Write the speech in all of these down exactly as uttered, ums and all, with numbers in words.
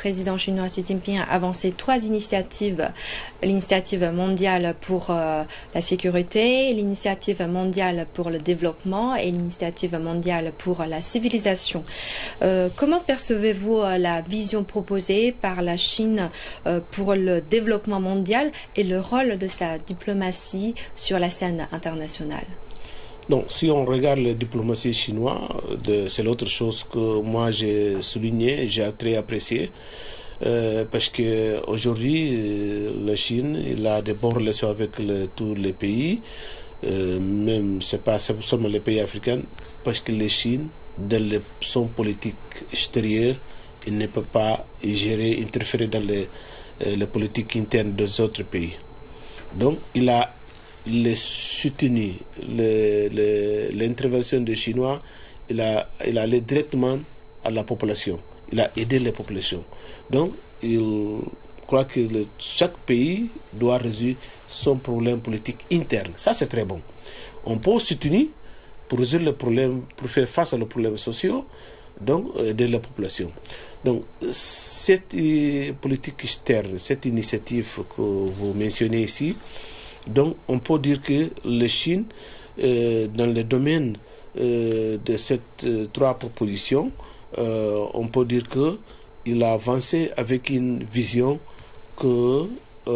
président chinois Xi Jinping a avancé trois initiatives. L'initiative mondiale pour euh, la sécurité, l'initiative mondiale pour le développement et l'initiative mondiale pour la civilisation. Euh, comment percevez-vous euh, la vision proposée par la Chine euh, pour le développement mondial et le rôle de sa diplomatie sur la scène internationale? Donc, si on regarde la diplomatie chinoise, c'est l'autre chose que moi j'ai souligné, j'ai très apprécié, euh, parce qu'aujourd'hui, euh, la Chine il a de bonnes relations avec le, tous les pays, euh, même ce n'est pas seulement les pays africains, parce que la Chine, dans le, son politique extérieure, il ne peut pas gérer, interférer dans les, euh, les politiques internes des autres pays. Donc, il a les soutenu l'intervention des Chinois, il a, il a allé directement à la population, il a aidé les populations. Donc, il croit que le, chaque pays doit résoudre son problème politique interne. Ça, c'est très bon. On peut soutenir pour résoudre les problèmes, pour faire face aux problèmes sociaux, donc aider la population. Donc, cette politique externe, cette initiative que vous mentionnez ici, donc, on peut dire que la Chine, euh, dans le domaine euh, de ces euh, trois propositions, euh, on peut dire qu'il a avancé avec une vision que euh,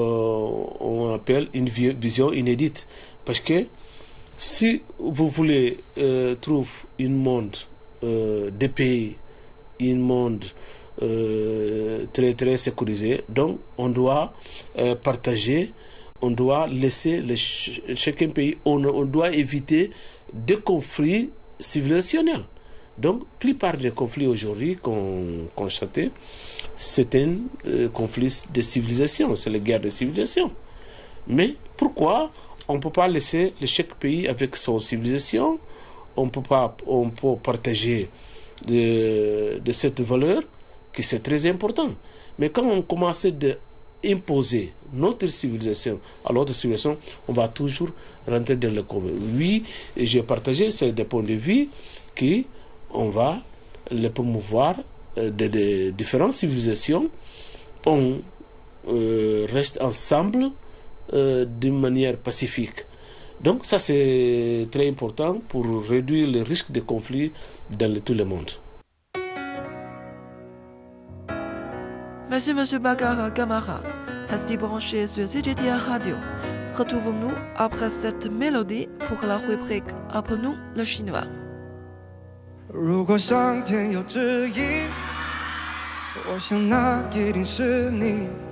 on appelle une vision inédite. Parce que si vous voulez euh, trouver un monde euh, de pays, un monde euh, très très sécurisé, donc on doit euh, partager. On doit laisser les, chacun pays, on, on doit éviter des conflits civilisationnels. Donc, la plupart des conflits aujourd'hui qu'on constate, c'est un euh, conflit de civilisation, c'est la guerre de civilisation. Mais pourquoi on ne peut pas laisser chaque pays avec son civilisation, on peut pas, on peut partager de, de cette valeur, qui c'est très important. Mais quand on commence de imposer notre civilisation à l'autre civilisation, on va toujours rentrer dans le conflit. Oui, j'ai partagé ces des points de vue qu'on va les promouvoir de, de différentes civilisations. On euh, reste ensemble euh, d'une manière pacifique. Donc ça c'est très important pour réduire le risque de conflit dans le, tout le monde. Merci Monsieur Bagara Gamara. Restez branchés sur C G T A Radio. Retrouvons-nous après cette mélodie pour la rubrique Apprenons le chinois. 如果上天有指引，我想那一定是你。